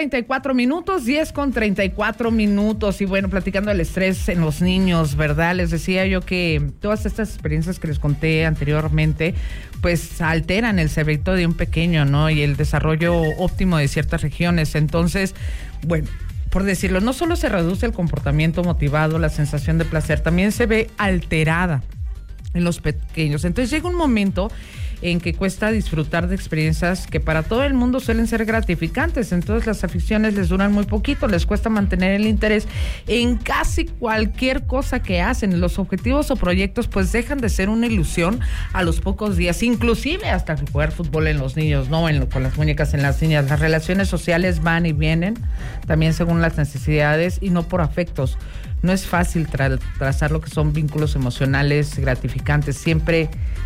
34 minutos, 10:34. Y bueno, platicando del estrés en los niños, ¿verdad? Les decía yo que todas estas experiencias que les conté anteriormente, pues alteran el cerebrito de un pequeño, ¿no? Y el desarrollo óptimo de ciertas regiones. Entonces, bueno, por decirlo, no solo se reduce el comportamiento motivado, la sensación de placer, también se ve alterada en los pequeños. Entonces llega un momento en que cuesta disfrutar de experiencias que para todo el mundo suelen ser gratificantes. Entonces las aficiones les duran muy poquito, les cuesta mantener el interés en casi cualquier cosa que hacen. Los objetivos o proyectos pues dejan de ser una ilusión a los pocos días, inclusive hasta jugar fútbol en los niños, ¿no? Con las muñecas en las niñas. Las relaciones sociales van y vienen, también según las necesidades y no por afectos. No es fácil trazar lo que son vínculos emocionales gratificantes. Siempre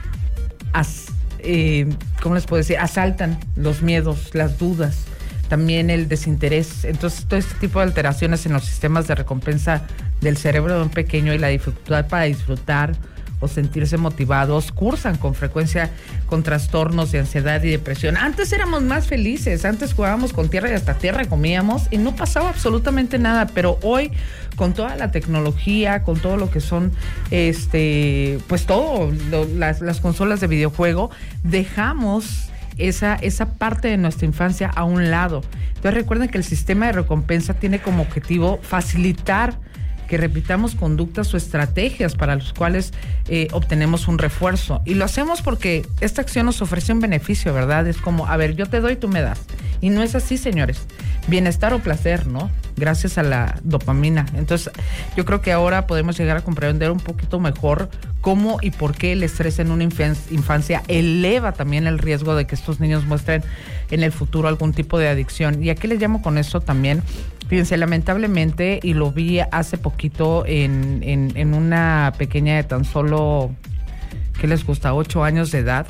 ¿cómo les puedo decir? Asaltan los miedos, las dudas, también el desinterés. Entonces, todo este tipo de alteraciones en los sistemas de recompensa del cerebro de un pequeño y la dificultad para disfrutar o sentirse motivados cursan con frecuencia con trastornos de ansiedad y depresión. Antes éramos más felices, antes jugábamos con tierra y hasta tierra comíamos y no pasaba absolutamente nada, pero hoy con toda la tecnología, con todo lo que son pues todo las consolas de videojuego, dejamos esa parte de nuestra infancia a un lado. Entonces recuerden que el sistema de recompensa tiene como objetivo facilitar que repitamos conductas o estrategias para los cuales obtenemos un refuerzo. Y lo hacemos porque esta acción nos ofrece un beneficio, ¿verdad? Es como, a ver, yo te doy, tú me das. Y no es así, señores. Bienestar o placer, ¿no? Gracias a la dopamina. Entonces, yo creo que ahora podemos llegar a comprender un poquito mejor cómo y por qué el estrés en una infancia eleva también el riesgo de que estos niños muestren en el futuro algún tipo de adicción. ¿Y a qué les llamo con eso también? Fíjense, lamentablemente, y lo vi hace poquito en una pequeña de tan solo, ¿qué les gusta? 8 años de edad,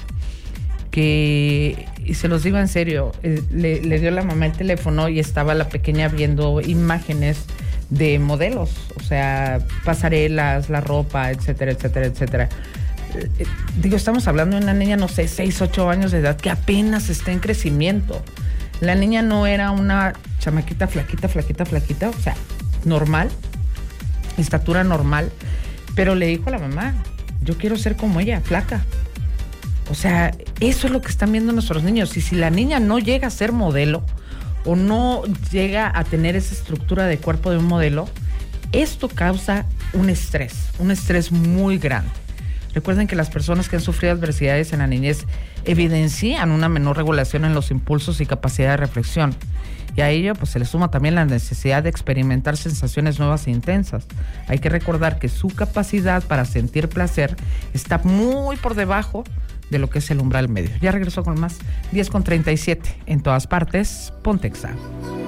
que, y se los digo en serio, le dio la mamá el teléfono y estaba la pequeña viendo imágenes de modelos, o sea, pasarelas, la ropa, etcétera, etcétera, etcétera. Digo, estamos hablando de una niña, no sé, 6, 8 años de edad, que apenas está en crecimiento. La niña no era una chamaquita flaquita, o sea, normal, estatura normal, pero le dijo a la mamá, yo quiero ser como ella, flaca. O sea, eso es lo que están viendo nuestros niños. Y si la niña no llega a ser modelo o no llega a tener esa estructura de cuerpo de un modelo, esto causa un estrés muy grande. Recuerden que las personas que han sufrido adversidades en la niñez evidencian una menor regulación en los impulsos y capacidad de reflexión. Y a ello pues se le suma también la necesidad de experimentar sensaciones nuevas e intensas. Hay que recordar que su capacidad para sentir placer está muy por debajo de lo que es el umbral medio. Ya regreso con más. 10:37. En todas partes, Pontexa.